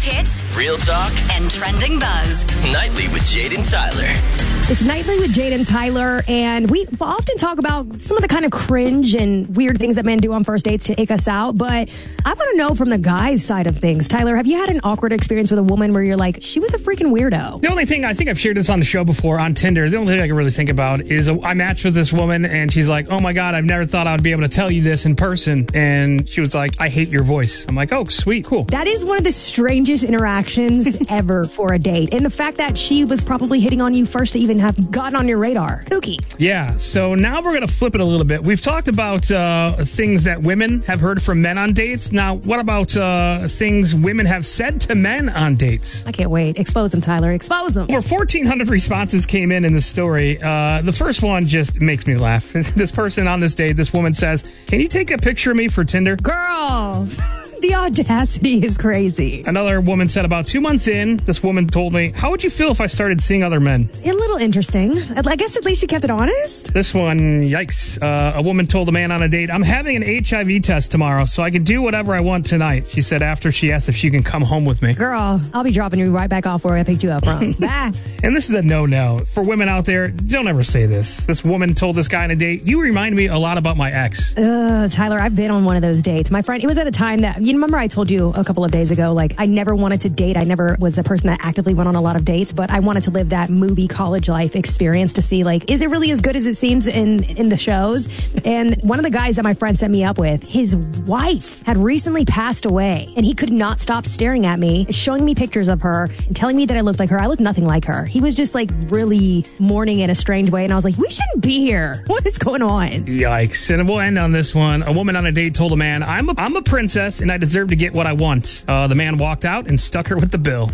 hits, real talk, and trending buzz. Nightly with Jade and Tyler. It's Nightly with Jade and Tyler, and we often talk about some of the kind of cringe and weird things that men do on first dates to ick us out, but I want to know from the guy's side of things. Tyler, have you had an awkward experience with a woman where you're like, she was a freaking weirdo? The only thing, I think I've shared this on the show before on Tinder, the only thing I can really think about is I matched with this woman, and she's like, oh my God, I've never thought I would be able to tell you this in person. And she was like, I hate your voice. I'm like, oh, sweet, cool. That is one of the strangest interactions ever for a date. And the fact that she was probably hitting on you first to even have gotten on your radar. Kooky. Yeah, so now we're going to flip it a little bit. We've talked about things that women have heard from men on dates. Now, what about things women have said to men on dates? I can't wait. Expose them, Tyler. Expose them. Over 1,400 responses came in the story. The first one just makes me laugh. This person on this date, this woman says, can you take a picture of me for Tinder? Girl. The audacity is crazy. Another woman said about 2 months in, this woman told me, how would you feel if I started seeing other men? A little interesting. I guess at least she kept it honest. This one, yikes. A woman told a man on a date, I'm having an HIV test tomorrow, so I can do whatever I want tonight. She said after she asked if she can come home with me. Girl, I'll be dropping you right back off where I picked you up from. Bye. And this is a no-no. For women out there, don't ever say this. This woman told this guy on a date, you remind me a lot about my ex. Tyler, I've been on one of those dates. My friend, it was at a time that, you remember I told you a couple of days ago, like, I never wanted to date. I never was the person that actively went on a lot of dates, but I wanted to live that movie college life experience to see, like, is it really as good as it seems in the shows? And one of the guys that my friend set me up with, his wife had recently passed away, and he could not stop staring at me, showing me pictures of her and telling me that I looked like her. I looked nothing like her. He was just, like, really mourning in a strange way, and I was like, we shouldn't be here. What is going on? Yikes. And we'll end on this one. A woman on a date told a man, I'm a princess, and I deserve to get what I want. The man walked out and stuck her with the bill.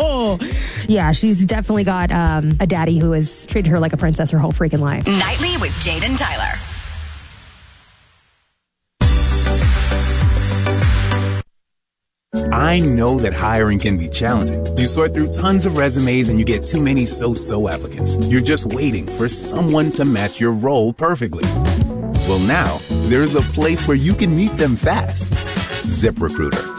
Yeah, she's definitely got a daddy who has treated her like a princess her whole freaking life. Nightly with Jade and Tyler. I know that hiring can be challenging. You sort through tons of resumes and you get too many so-so applicants. You're just waiting for someone to match your role perfectly. Well, now, there's a place where you can meet them fast. ZipRecruiter.